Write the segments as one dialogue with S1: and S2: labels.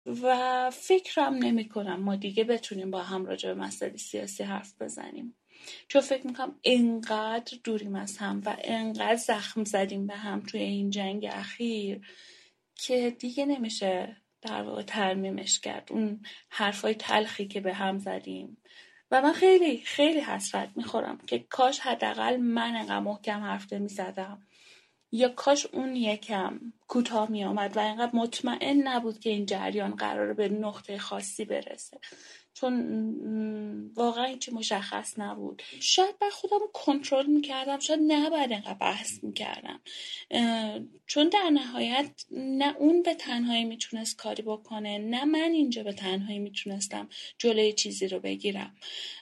S1: و فکرم نمی کنم ما دیگه بتونیم با هم راجع به مسائل سیاسی حرف بزنیم، چون فکر میکنم انقدر دوریم از هم و انقدر زخم زدیم به هم توی این جنگ اخیر که دیگه نمیشه در واقع ترمیمش کرد، اون حرفای تلخی که به هم زدیم. و من خیلی خیلی حسرت میخورم که کاش حداقل من انقدر محکم حرف نمیزدم، یا کاش اون یکم کوتاه می آمد و اینقدر مطمئن نبود که این جریان قراره به نقطه خاصی برسه، چون واقعا هیچی مشخص نبود. شاید من خودم رو کنترل میکردم، شاید نباید اینقدر بحث میکردم، چون در نهایت نه اون به تنهایی میتونست کاری بکنه، نه من اینجا به تنهایی میتونستم جلوی چیزی رو بگیرم.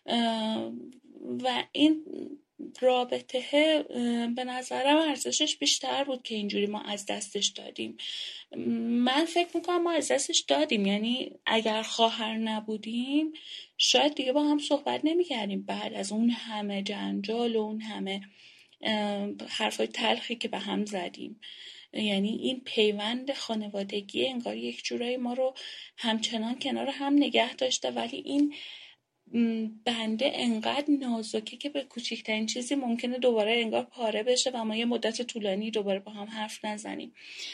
S1: و این رابطه به نظرم ارزشش بیشتر بود که اینجوری ما از دستش دادیم. من فکر میکنم ما از دستش دادیم، یعنی اگر خواهر نبودیم شاید دیگه با هم صحبت نمیکردیم بعد از اون همه جنجال و اون همه حرفای تلخی که به هم زدیم. یعنی این پیوند خانوادگی انگار یک جورایی ما رو همچنان کنار هم نگه داشته، ولی این بنده انقدر نازکه که به کوچکترین چیزی ممکنه دوباره انگار پاره بشه و ما یه مدت طولانی دوباره با هم حرف نزنیم.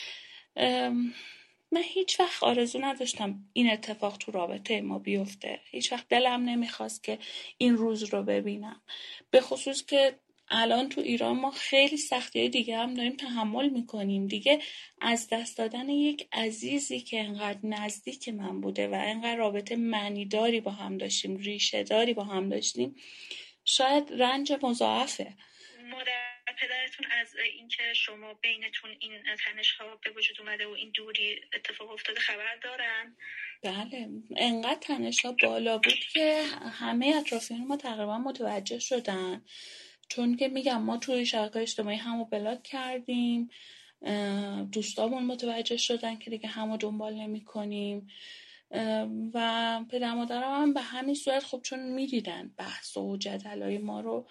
S1: من هیچ وقت آرزو نداشتم این اتفاق تو رابطه ما بیفته، هیچ وقت دلم نمیخواست که این روز رو ببینم، به خصوص که الان تو ایران ما خیلی سختی‌های دیگه هم داریم تحمل میکنیم دیگه. از دست دادن یک عزیزی که انقدر نزدیک من بوده و انقدر رابطه معنیداری با هم داشتیم، ریشه داری با هم داشتیم، شاید رنج مضاعفه.
S2: مادر پدرتون از اینکه شما بینتون این تنش‌ها به وجود اومده و این دوری اتفاق افتاده خبر دارن؟
S1: بله، انقدر تنش‌ها بالا بود که همه اطرافیان ما تقریبا متوجه شدن، چون که میگم ما توی شبکه‌های اجتماعی همو بلاک کردیم، دوستامون متوجه شدن که دیگه همو دنبال نمی‌کنیم و پدر مادرم هم به همین صورت خب چون می‌دیدن بحث و جدلای ما رو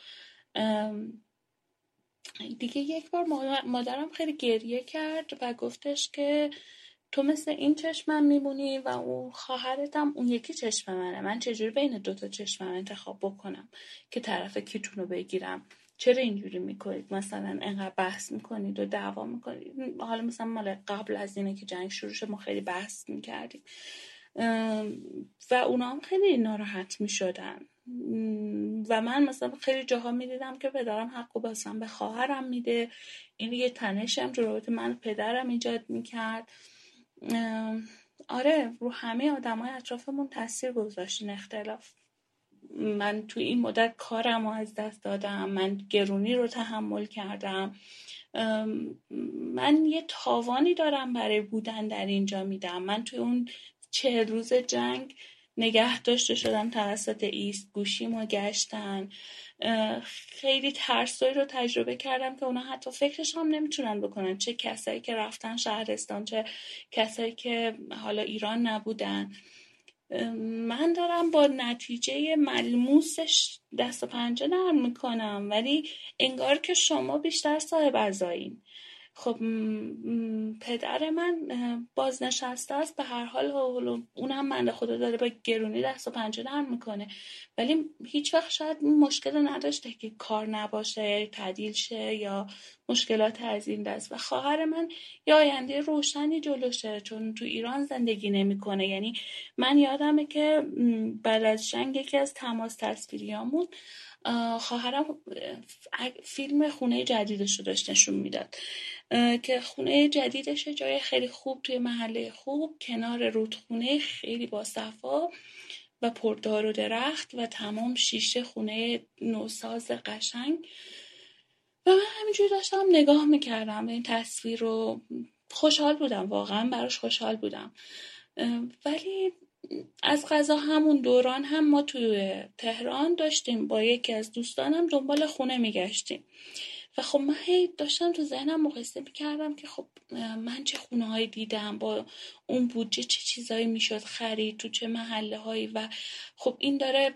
S1: دیگه. یک بار مادرم خیلی گریه کرد و گفتش که تو مثل این چشمم میمونی و اون خواهرتم اون یکی چشم منه، من چجوری بین دوتا چشمم انتخاب بکنم که طرف کیتونو بگیرم؟ چرا اینجوری میکنید؟ مثلا انقدر بحث میکنید و دعوا میکنید. حالا مثلا مال قبل از اینه که جنگ شروع شد ما خیلی بحث میکردیم و اونا هم خیلی ناراحت میشدن و من مثلا خیلی جاها میدیدم که پدرم حقو باسم به خواهرم میده، این یه تنشی هم تو رابطه من و پدرم ایجاد میکرد. آره، رو همه آدمای اطرافمون تاثیر گذاشت این اختلاف. من تو این مدت کارم رو از دست دادم، من گرونی رو تحمل کردم، من یه تاوانی دارم برای بودن در اینجا میدم. من توی اون 40 روز جنگ نگه داشته شدم توسط ایست، گوشیمو گشتن، خیلی ترسایی رو تجربه کردم که اونا حتی فکرش هم نمیتونن بکنن، چه کسایی که رفتن شهرستان، چه کسایی که حالا ایران نبودن. من دارم با نتیجه ملموسش دست و پنجه نرم میکنم، ولی انگار که شما بیشتر صاحب عزایین. خب پدر من بازنشسته است، به هر حال اونم بنده خدا داره با گرونی دست و پنجه نرم میکنه، ولی هیچ وقت شاید این مشکل نداشته که کار نباشه، تعدیل شه یا مشکلات از این دست. و خواهر من یه آینده روشنی جلوشه چون تو ایران زندگی نمیکنه. یعنی من یادمه که بعد از جنگ یکی از تماس تصویریامون خواهرم فیلم خونه جدیدش رو داشت نشون میداد که خونه جدیدش جای خیلی خوب توی محله خوب کنار رودخونه خیلی باصفا و پردار و درخت و تمام شیشه خونه نوساز قشنگ. و من همینجوری داشتم نگاه میکردم به این تصویر رو، خوشحال بودم، واقعا براش خوشحال بودم. ولی از قضا همون دوران هم ما توی تهران داشتیم با یکی از دوستانم دنبال خونه میگشتیم و خب من هی داشتم تو ذهنم مقایسه میکردم که خب من چه خونه هایی دیدم، با اون بودجه چه چیزایی میشد خرید، تو چه محله هایی، و خب این داره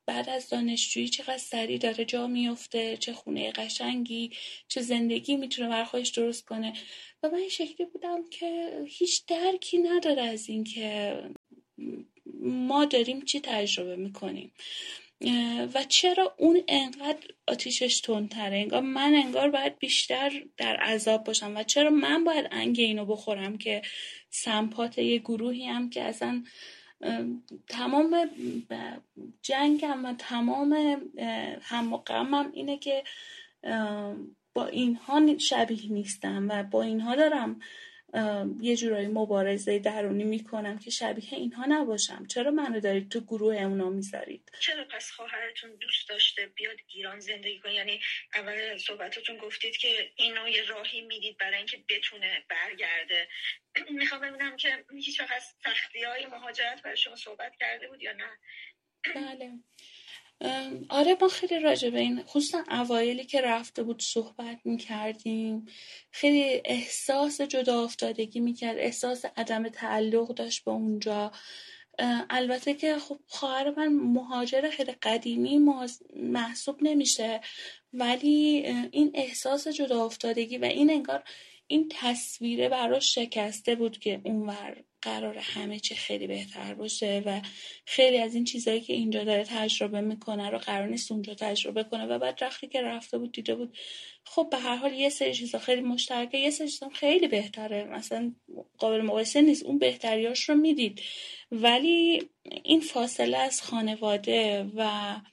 S1: بعد از دانشجویی چقدر سریع داره جا میفته، چه خونه قشنگی، چه زندگی میتونه برای خودش درست کنه. و من این شکلی بودم که هیچ درکی نداره از این که ما داریم چی تجربه میکنیم و چرا اون انقدر آتیشش تندتره. انگار باید بیشتر در عذاب باشم و چرا من باید انگ اینو بخورم که سمپات یه گروهی هم که اصلا تمام جنگم و تمام هم و غمم اینه که با اینها شبیه نیستم و با اینها دارم یه جورایی مبارزه درونی میکنم که شبیه اینها نباشم. چرا منو دارید تو گروه اونا میذارید؟
S2: چرا پس خواهرتون دوست داشته بیاد ایران زندگی کنه؟ یعنی اول صحبتاتون گفتید که اینو یه راهی میدید برای اینکه بتونه برگرده. میخوام ببینم که هیچ وقت از سختی‌های مهاجرت برای شما صحبت کرده بود یا نه؟
S1: بله. آره، ما خیلی راجع به این خصوصا اوایلی که رفته بود صحبت میکردیم. خیلی احساس جدا افتادگی میکرد، احساس عدم تعلق داشت به اونجا. البته که خب خواهر من مهاجر خیلی قدیمی محسوب نمیشه، ولی این احساس جدا افتادگی و این انگار این تصویره براش شکسته بود که اونور قرار همه چی خیلی بهتر باشه و خیلی از این چیزایی که اینجا داره تجربه میکنه رو قرار نیست اونجا تجربه کنه. و بعد وقتی که رفته بود دیده بود خب به هر حال یه سری چیزا خیلی مشترکه، یه سری چیزا خیلی بهتره، مثلا قابل مقایسه نیست، اون بهتریاش رو میدید، ولی این فاصله از خانواده و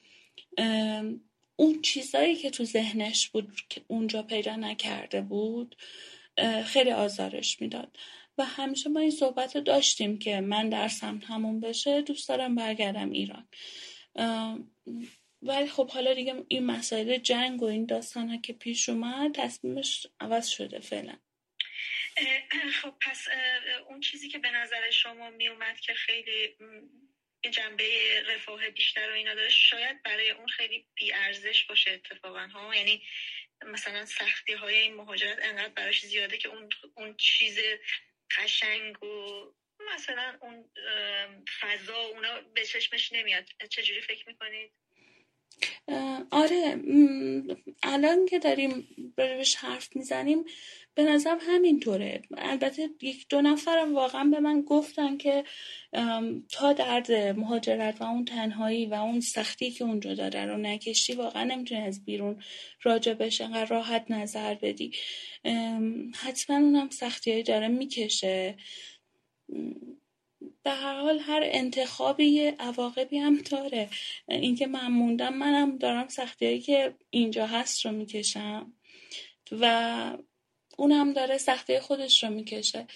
S1: اون چیزایی که تو ذهنش بود که اونجا پیدا نکرده بود خیلی آزارش میداد. و همیشه ما این صحبت رو داشتیم که من درسم تموم بشه دوست دارم برگردم ایران. ولی خب حالا دیگه این مسائل جنگ و این داستان ها که پیش اومد تصمیمش عوض شده فعلا.
S2: خب پس اون چیزی که به نظر شما می اومد که خیلی جنبه رفاه بیشتر و اینا داشت شاید برای اون خیلی بی‌ارزش باشه اتفاقا ها. یعنی مثلا سختی های این مهاجرت انقدر براش زیاده که اون چیز قشنگ و مثلا اون فضا اونا به چشمش نمیاد. چجوری فکر میکنید؟
S1: آره، الان که داریم بهش حرف میزنیم به نظرم همینطوره. البته 1-2 نفرم واقعا به من گفتن که تا درد مهاجرت و اون تنهایی و اون سختی که اونجا داره رو نکشی واقعا نمیتونی از بیرون راجبش انقدر راحت نظر بدی. حتما اونم سختیایی داره میکشه. به هر حال هر انتخابی یه عواقبی هم داره. اینکه من موندم، منم دارم سختیایی که اینجا هست رو میکشم و اونم داره سختی خودش رو میکشه.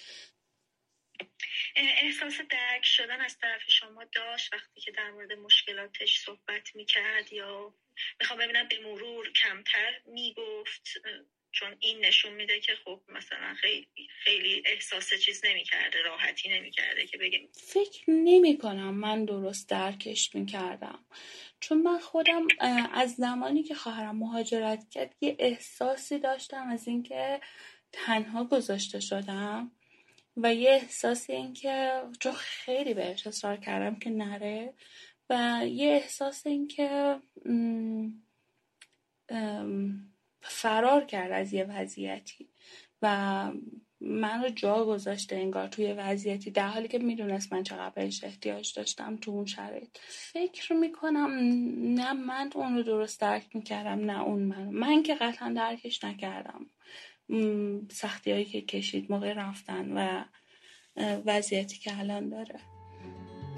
S2: احساس درک شدن از طرف شما داشت وقتی که در مورد مشکلاتش صحبت میکرد یا میخوام ببینم به مرور کمتر میگفت؟ چون این نشون میده که خب مثلا خیلی احساس چیز نمیکرده، راحتی نمیکرده که بگم.
S1: فکر نمی کنم من درست درکش میکردم، چون من خودم از زمانی که خواهرم مهاجرت کرد یه احساسی داشتم از اینکه تنها گذاشته شدم و یه احساسی این که چون خیلی بهش اصرار کردم که نره و یه احساس این که فرار کرد از یه وضعیتی و منو جا گذاشته انگار توی وضعیتی در حالی که میدونست من چقدر بهش احتیاج داشتم تو اون شرایط. فکر میکنم نه من اون رو درست درک میکردم نه اون من که قطعا درکش نکردم سختی هایی که کشید موقع رفتن و وضعیتی که الان داره.